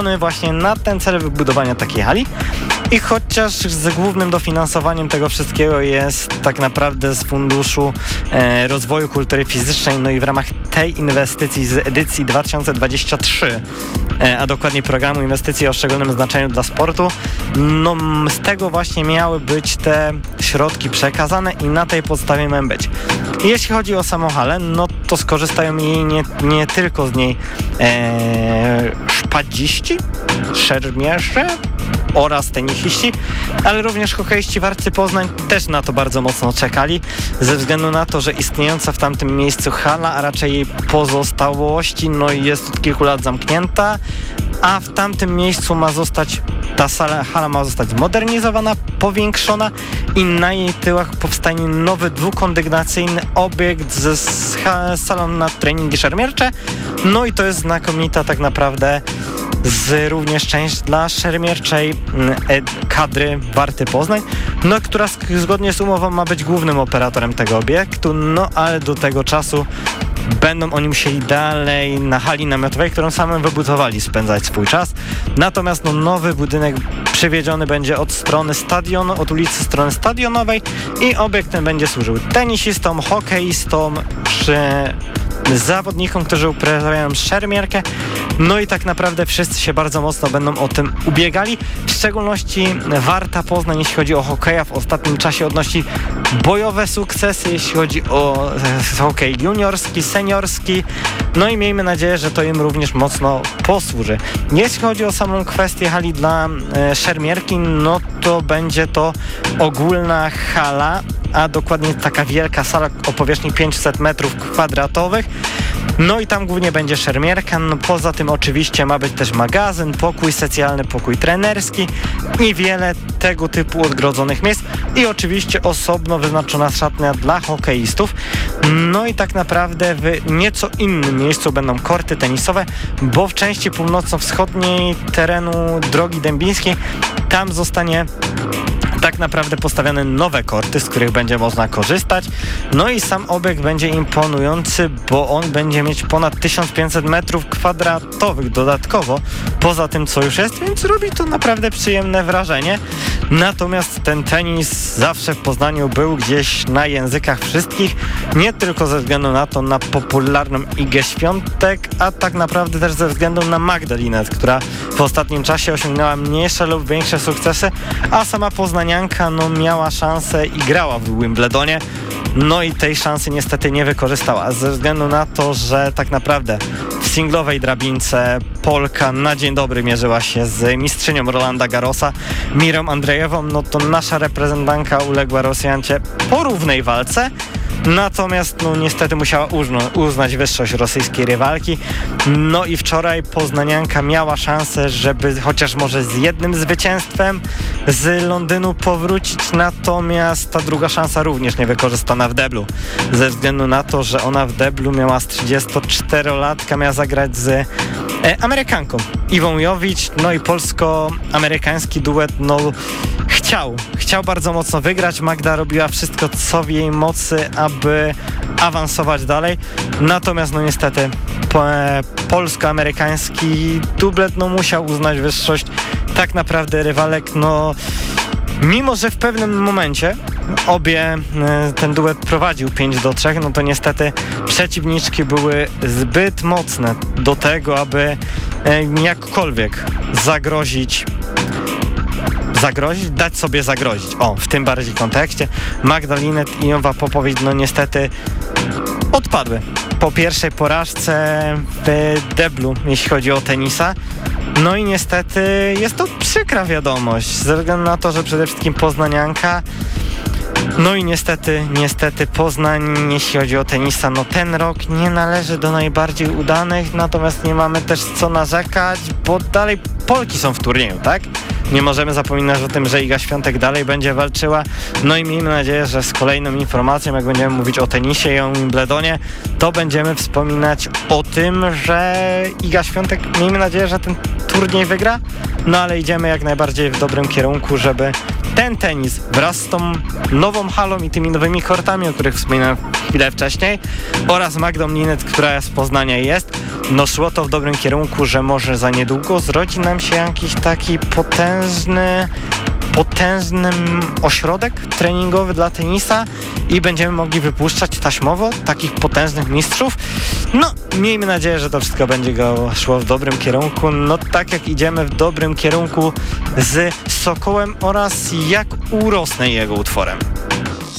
właśnie na ten cel wybudowania takiej hali. I chociaż z głównym dofinansowaniem tego wszystkiego jest tak naprawdę z Funduszu Rozwoju Kultury Fizycznej, no i w ramach tej inwestycji z edycji 2023, a dokładnie programu inwestycji o szczególnym znaczeniu dla sportu, no z tego właśnie miały być te środki przekazane i na tej podstawie mają być. I jeśli chodzi o samą halę, no to skorzystają jej nie tylko z niej szpadziści, szermierze oraz tenisiści, ale również hokeiści Warty Poznań też na to bardzo mocno czekali, ze względu na to, że istniejąca w tamtym miejscu hala, a raczej jej pozostałości, no i jest od kilku lat zamknięta, a w tamtym miejscu hala ma zostać zmodernizowana, powiększona i na jej tyłach powstanie nowy dwukondygnacyjny obiekt z salą na treningi szermiercze. No i to jest znakomita tak naprawdę również część dla szermierczej kadry Warty Poznań, no która zgodnie z umową ma być głównym operatorem tego obiektu, no ale do tego czasu będą oni musieli dalej na hali namiotowej, którą samym wybudowali, spędzać swój czas. Natomiast nowy budynek przywiedziony będzie od strony stadionu, od ulicy strony stadionowej i obiekt ten będzie służył tenisistom, hokeistom, zawodnikom, którzy uprawiają szermierkę. No i tak naprawdę wszyscy się bardzo mocno będą o tym ubiegali. W szczególności Warta Poznań, jeśli chodzi o hokeja, w ostatnim czasie odnosi bojowe sukcesy, jeśli chodzi o hokej juniorski, seniorski. No i miejmy nadzieję, że to im również mocno posłuży. Jeśli chodzi o samą kwestię hali dla szermierki, no to będzie to ogólna hala, a dokładnie taka wielka sala o powierzchni 500 m². No i tam głównie będzie szermierka, no poza tym oczywiście ma być też magazyn, pokój socjalny, pokój trenerski i wiele tego typu odgrodzonych miejsc i oczywiście osobno wyznaczona szatnia dla hokeistów. No i tak naprawdę w nieco innym miejscu będą korty tenisowe, bo w części północno-wschodniej terenu Drogi Dębińskiej tam zostanie tak naprawdę postawione nowe korty, z których będzie można korzystać. No i sam obiekt będzie imponujący, bo on będzie mieć ponad 1500 m² dodatkowo, poza tym co już jest, więc robi to naprawdę przyjemne wrażenie. Natomiast ten tenis zawsze w Poznaniu był gdzieś na językach wszystkich, nie tylko ze względu na popularną Igę Świątek, a tak naprawdę też ze względu na Magdę Linnet, która w ostatnim czasie osiągnęła mniejsze lub większe sukcesy, a sama poznanianka miała szansę i grała w Wimbledonie. No i tej szansy niestety nie wykorzystała, ze względu na to, że tak naprawdę w singlowej drabince Polka na dzień dobry mierzyła się z mistrzynią Rolanda Garrosa, Mirą Andrzejewą. No to nasza reprezentantka uległa Rosjancie po równej walce. Natomiast niestety musiała uznać wyższość rosyjskiej rywalki. No i wczoraj poznanianka miała szansę, żeby chociaż może z jednym zwycięstwem z Londynu powrócić, natomiast ta druga szansa również nie wykorzystana w deblu, ze względu na to, że ona w deblu miała z 34-latka, miała zagrać z Amerykanką Iwą Jowicz, no i polsko-amerykański duet chciał bardzo mocno wygrać. Magda robiła wszystko, co w jej mocy, aby awansować dalej. Natomiast niestety polsko-amerykański dublet musiał uznać wyższość tak naprawdę rywalek. Mimo że w pewnym momencie ten duet prowadził 5-3, no to niestety przeciwniczki były zbyt mocne do tego, aby jakkolwiek dać sobie zagrozić. W tym bardziej kontekście. Magda Linnet i Jowa Popowicz niestety odpadły po pierwszej porażce w deblu, jeśli chodzi o tenisa. No i niestety jest to przykra wiadomość, ze względu na to, że przede wszystkim poznanianka. No i niestety Poznań, jeśli chodzi o tenisa, ten rok nie należy do najbardziej udanych, natomiast nie mamy też co narzekać, bo dalej Polki są w turnieju, tak? Nie możemy zapominać o tym, że Iga Świątek dalej będzie walczyła. No i miejmy nadzieję, że z kolejną informacją, jak będziemy mówić o tenisie i o Wimbledonie, to będziemy wspominać o tym, że Iga Świątek, miejmy nadzieję, że ten turniej wygra, no ale idziemy jak najbardziej w dobrym kierunku, żeby ten tenis wraz z tą nową halą i tymi nowymi kortami, o których wspominałem chwilę wcześniej, oraz Magdą Linet, która z Poznania jest, no szło to w dobrym kierunku, że może za niedługo zrodzi nam się jakiś taki potężny ośrodek treningowy dla tenisa i będziemy mogli wypuszczać taśmowo takich potężnych mistrzów. No, miejmy nadzieję, że to wszystko będzie szło w dobrym kierunku. No tak jak idziemy w dobrym kierunku z Sokołem oraz jak urosnę jego utworem.